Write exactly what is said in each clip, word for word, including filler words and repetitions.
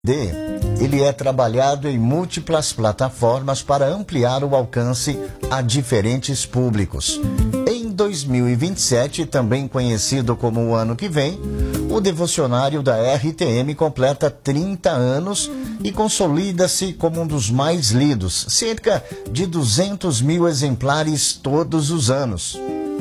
Ele é trabalhado em múltiplas plataformas para ampliar o alcance a diferentes públicos. Em dois mil e vinte e sete, também conhecido como o ano que vem, o devocionário da R T M completa trinta anos e consolida-se como um dos mais lidos, cerca de duzentos mil exemplares todos os anos.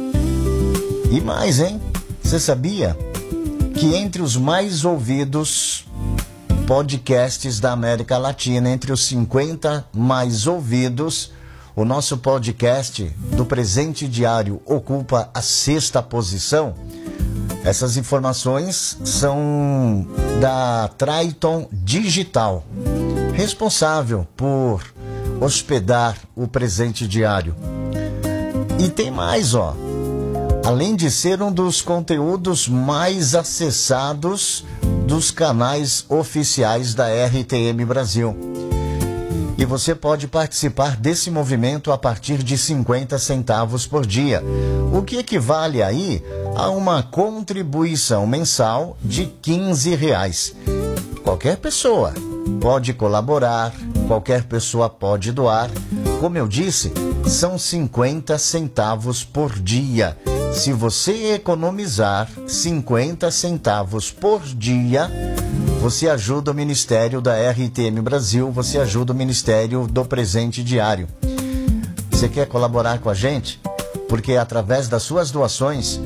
E mais, hein? Você sabia que entre os mais ouvidos podcasts da América Latina, entre os cinquenta mais ouvidos, o nosso podcast do Presente Diário ocupa a sexta posição? Essas informações são da Triton Digital, responsável por hospedar o Presente Diário. E tem mais, ó. Além de ser um dos conteúdos mais acessados dos canais oficiais da R T M Brasil. E você pode participar desse movimento a partir de cinquenta centavos por dia, o que equivale aí a uma contribuição mensal de quinze reais. Qualquer pessoa pode colaborar, qualquer pessoa pode doar. Como eu disse, são cinquenta centavos por dia. Se você economizar cinquenta centavos por dia, você ajuda o Ministério da R T M Brasil, você ajuda o Ministério do Presente Diário. Você quer colaborar com a gente? Porque através das suas doações,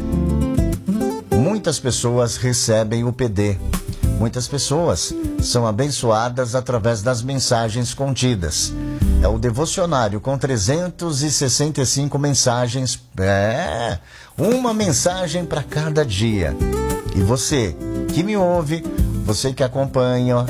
muitas pessoas recebem o P D. Muitas pessoas são abençoadas através das mensagens contidas. É o devocionário com trezentas e sessenta e cinco mensagens. É, uma mensagem para cada dia. E você que me ouve, você que acompanha,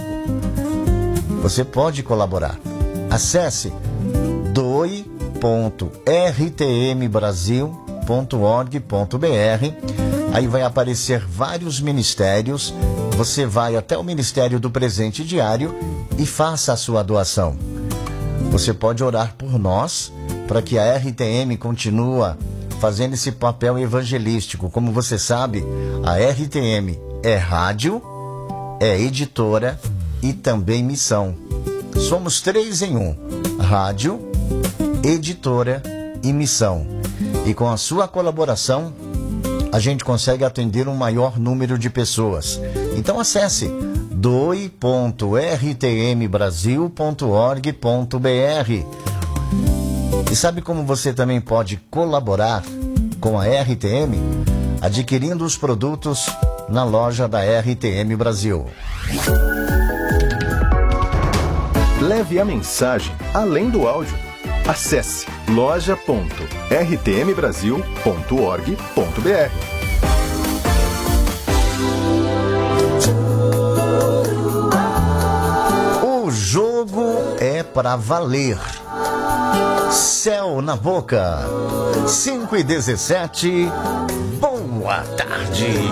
você pode colaborar. Acesse doe ponto r t m brasil ponto org ponto b r. Aí vai aparecer vários ministérios. Você vai até o Ministério do Presente Diário e faça a sua doação. Você pode orar por nós para que a R T M continue fazendo esse papel evangelístico. Como você sabe, a R T M é rádio, é editora e também missão. Somos três em um: rádio, editora e missão. E com a sua colaboração, a gente consegue atender um maior número de pessoas. Então acesse doe ponto r t m brasil ponto org ponto b r. E sabe como você também pode colaborar com a R T M? Adquirindo os produtos na loja da R T M Brasil. Leve a mensagem além do áudio. Acesse loja ponto r t m brasil ponto org ponto b r. O jogo é pra valer. Céu na boca. cinco e dezessete. Boa tarde.